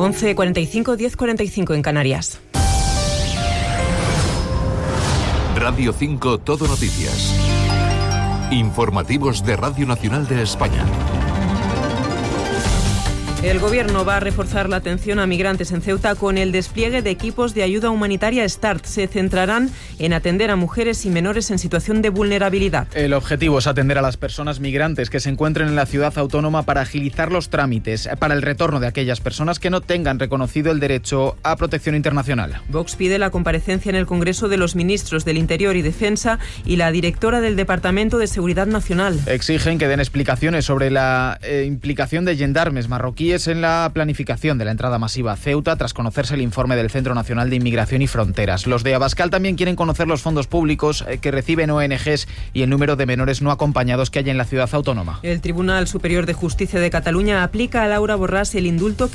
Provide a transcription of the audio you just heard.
11:45, 10:45 en Canarias. Radio 5 Todo Noticias. Informativos de Radio Nacional de España. El Gobierno va a reforzar la atención a migrantes en Ceuta con el despliegue de equipos de ayuda humanitaria START. Se centrarán en atender a mujeres y menores en situación de vulnerabilidad. El objetivo es atender a las personas migrantes que se encuentren en la ciudad autónoma para agilizar los trámites para el retorno de aquellas personas que no tengan reconocido el derecho a protección internacional. Vox pide la comparecencia en el Congreso de los ministros del Interior y Defensa y la directora del Departamento de Seguridad Nacional. Exigen que den explicaciones sobre la implicación de gendarmes marroquíes en la planificación de la entrada masiva a Ceuta tras conocerse el informe del Centro Nacional de Inmigración y Fronteras. Los de Abascal también quieren conocer los fondos públicos que reciben ONGs y el número de menores no acompañados que hay en la ciudad autónoma. El Tribunal Superior de Justicia de Cataluña aplica a Laura Borràs el indulto